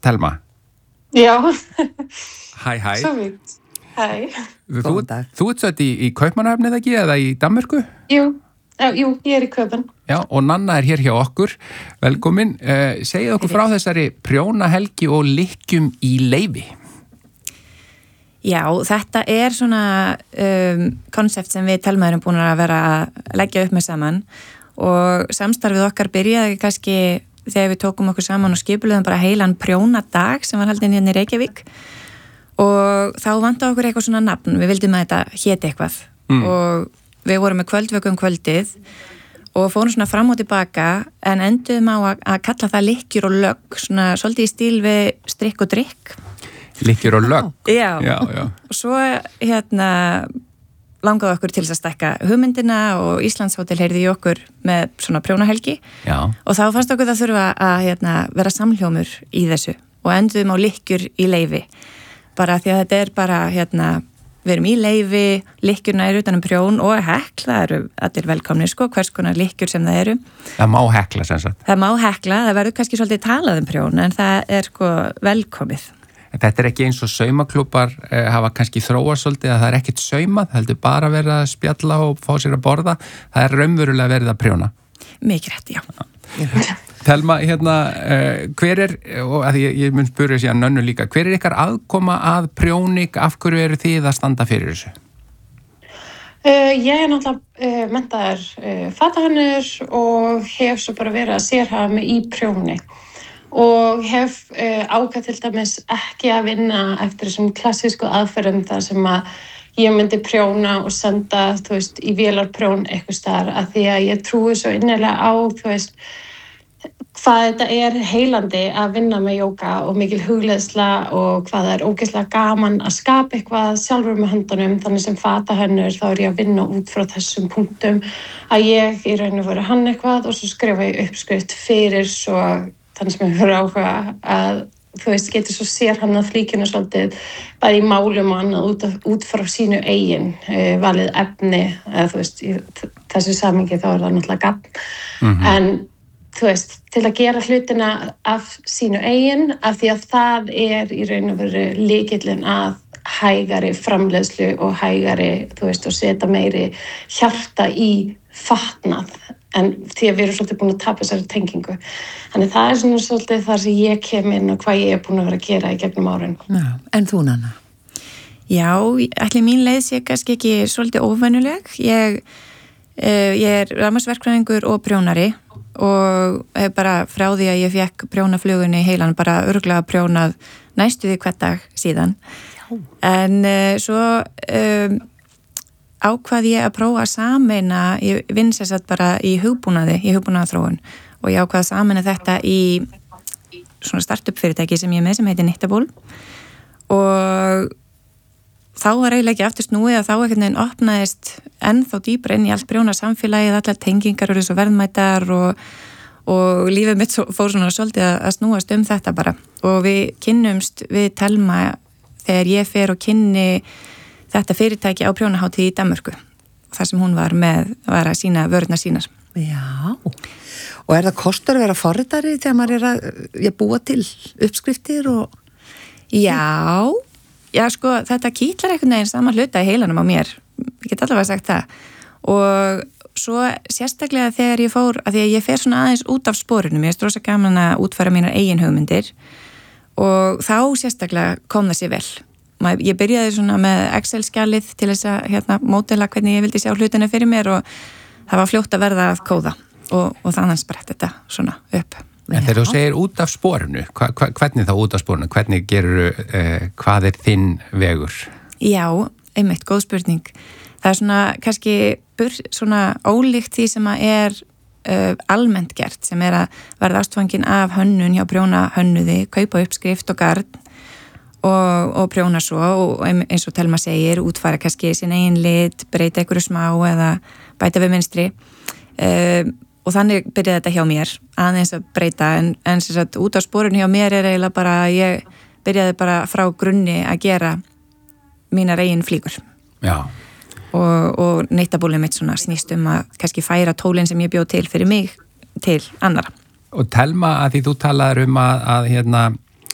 Telma? Já. Hæ. Svo vitt. Hæ. Þú ert sett í Kaupmannahöfn eða ekki, eða í Danmörku? Jú, ég í Kaupan. Já, og Nanna hér hjá okkur. Velkomin. Segið okkur frá þessari prjónahelgi og lykkjum í leyfi. Já, þetta svona konsept sem við Telma erum búin að vera að leggja upp með saman og samstarfið okkar byrjaði kannski þegar við tókum okkur saman og skipuluðum bara heilan prjónadag sem var haldinn hérna í Reykjavík og þá vantaði okkur eitthvað svona nafn, við vildum að þetta héti eitthvað og við vorum með kvöldvöku kvöldið og fórum svona fram og tilbaka en enduðum á að kalla það lykkjur og lögg, svona svolítið í stíl við strikk og drikk. Lykkjur og lögg? Já. Og svo langaði okkur til þess að stækka hugmyndina og Íslandshótel heyrði í okkur með svona prjónahelgi og þá fannst okkur það þurfa að vera samhljómur í þessu og enduðum á lykkjur í leyfi bara því að þetta bara við erum í leyfi, lykkjurna eru utan prjón og hekl, það eru allir velkomnir hvers konar lykkjur sem það eru. Það má hekla sem sagt. Það má hekla, það verður kannski svolítið talað prjón en það velkomið. Þetta ekki eins og saumaklúbar hafa kannski þróað svolítið að það ekkert saumað, það heldur bara verið að spjalla og fá sér að borða. Það raunverulega verið að prjóna. Mikið rétt, já. Telma, hver og að ég mun spyrja síðan Nönnu líka, hver ykkar aðkoma að prjóning, af hverju eru þið að standa fyrir þessu? Ég náttúrulega menntaður fatahönnur og hef svo bara verið að sérhæfa mig í prjóni. Og hef ákvað til dæmis ekki að vinna eftir þessum klassísku aðferðum þar sem að ég myndi prjóna og senda, í vélarprjón eitthvað staðar að því að ég trúi svo innilega á, hvað þetta heilandi að vinna með jóga og mikil hugleiðsla og hvað það ógeðslega gaman að skapa eitthvað sjálfur með höndunum, þannig sem fatahönnur þá ég að vinna út frá þessum punktum að ég í raun og veru hann eitthvað og svo skrifa ég uppskrift fyrir svo þannig sem ég höfður áhuga að getur svo sér hann að flíkinu svolítið bæði í málum og annað út frá sínu eigin valið efni eða í þessu samhengi þá það náttúrulega gagn en til að gera hlutina af sínu eigin af því að það í raun og veru lykillinn að hægari framleiðslu og hægari og setja meiri hjarta í fatnað en því að við erum svolítið búin að tapa þessari tengingu. Þannig það svona svolítið þar sem ég kem inn og hvað ég búin að vera að gera í gegnum árin. Já, en þú, Nanna? Já, ætli mín leið sé kannski ekki svolítið óvenjuleg. Ég rafmagnsverkfræðingur og prjónari og hef bara frá því að ég fekk prjónaflugunni heilan bara örugglega prjónað næstu því hvert dag síðan. Já. En svo ákvað ég að prófa að sameina, ég vinn sér satt bara í hugbúnaðarþróun og ég ákvað að sameina þetta í svona startup fyrirtæki sem ég með sem heitir Knitable og þá var eiginlega ekki aftur snúið að þá einhvern veginn opnaðist ennþá dýpra inn í allt prjónasamfélagið, allar tengingar eru svo verðmætar og lífið mitt fór svona svolítið að snúast þetta bara og við kynnumst við Telma þegar ég fer og kynni þetta fyrirtæki á prjónahátíð í Danmörku þar sem hún var að sína vörurnar sínar. Já, og það kostur að vera forritari þegar maður að búa til uppskriftir og... Já, þetta kýtlar einhvern veginn sama hluta í heilanum á mér, ég get allavega sagt það og svo sérstaklega þegar ég fór, að því að ég fer svona aðeins út af sporunum, ég rosa gaman að útfæra mínar eigin hugmyndir og þá sérstaklega kom það sér vel. Ég byrjaði svona með Excel-skjalið til þess að módela hvernig ég vildi sjá hlutina fyrir mér og það var fljótt að verða að kóða og þannig sprett þetta svona upp. En þegar þú segir út af sporinu, hvernig þá út af sporinu? Hvernig hvað þinn vegur? Já, einmitt, góð spurning. Það svona kannski svona ólíkt því sem að almennt gert, sem að verða ástfangin af hönnun hjá prjónahönnuði, kaupa uppskrift og garn og prjóna svo og eins og Telma segir, útfæra kannski sin eigin lit, breyta einhverju smá eða bæta við mynstri og þannig byrjaði þetta hjá mér aðeins að breyta en sem sagt út á sporun hjá mér eiginlega bara ég byrjaði bara frá grunni að gera mínar eigin flíkur. Já. Og Knitable mitt svona snýst að kannski færa tólin sem ég bjó til fyrir mig til annara. Og Telma, að því þú talaður að